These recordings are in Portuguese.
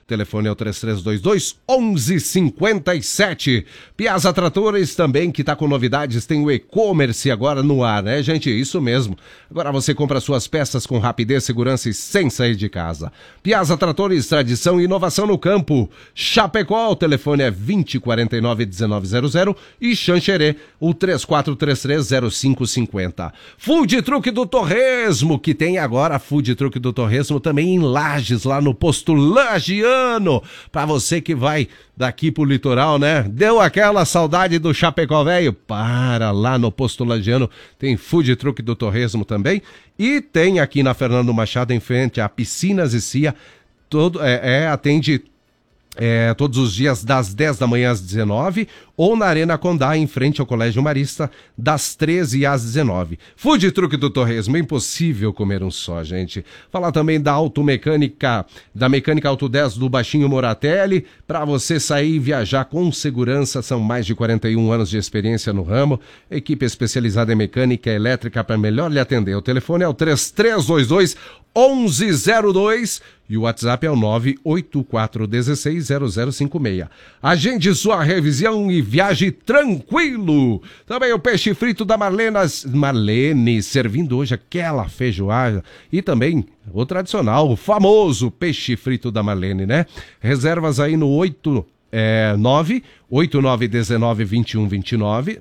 telefone é o 3322-1157. Piazza Tratores também, que tá com novidades, tem o e-commerce agora no ar, né, gente? Isso mesmo. Agora você compra suas peças com rapidez, segurança e sem sair de casa. Piazza Tratores, tradição e inovação no campo. Chapecó, o telefone é 2049-1900 e Xanxerê, o 3433-0550. Food Truck do Torresmo, que tem agora Food Truck do Torresmo também em Lages, lá no posto Lagiano, pra você que vai daqui pro litoral, né? Deu aquela saudade do Chapecó velho? Para lá no posto Lagiano, tem Food Truck do Torresmo também, e tem aqui na Fernando Machado, em frente a Piscinas e Cia, atende todos os dias das 10 da manhã às 19, ou na Arena Condá, em frente ao Colégio Marista, das 13 às 19. Food Truck do Torresmo, é impossível comer um só, gente. Falar também da Automecânica, da Mecânica Auto 10 do Baixinho Moratelli, para você sair e viajar com segurança. São mais de 41 anos de experiência no ramo, equipe especializada em mecânica elétrica para melhor lhe atender. O telefone é o 3322-1102 e o WhatsApp é o 984160056. Agende sua revisão e viaje tranquilo. Também o peixe frito da Marlene, servindo hoje aquela feijoada. E também o tradicional, o famoso peixe frito da Marlene, né? Reservas aí no 989192129,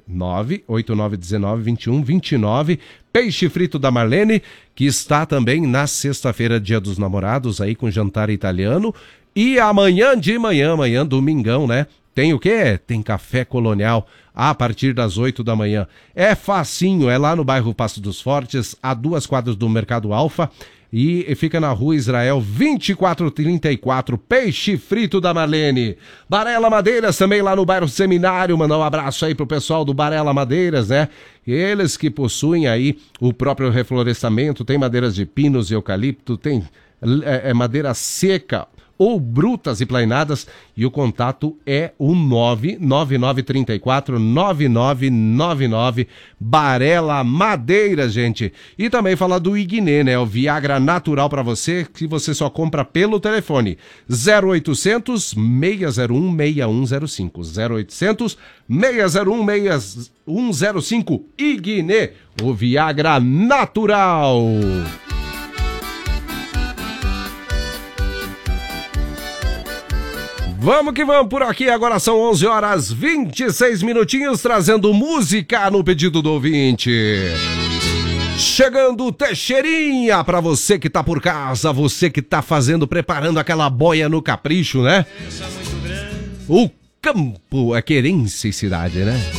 989192129, peixe frito da Marlene, que está também na sexta-feira, dia dos namorados, aí com jantar italiano. E amanhã domingão, né? Tem o quê? Tem café colonial a partir das 8 da manhã. É facinho, é lá no bairro Passo dos Fortes, a 2 quadras do Mercado Alfa, e fica na Rua Israel 2434, peixe frito da Marlene. Barela Madeiras também lá no bairro Seminário, mandar um abraço aí pro pessoal do Barela Madeiras, né? Eles que possuem aí o próprio reflorestamento, tem madeiras de pinos e eucalipto, tem madeira seca ou brutas e plainadas, e o contato é o 99934-9999, Barela Madeira, gente. E também falar do Ignê, né? O Viagra natural para você, que você só compra pelo telefone 0800 601 6105, 0800 601 6105, Ignê, o Viagra natural. Vamos que vamos por aqui, agora são 11 horas 26 minutinhos, trazendo música no pedido do ouvinte. Chegando Teixeirinha, pra você que tá por casa, você que tá preparando aquela boia no capricho, né? O campo é querência e cidade, né?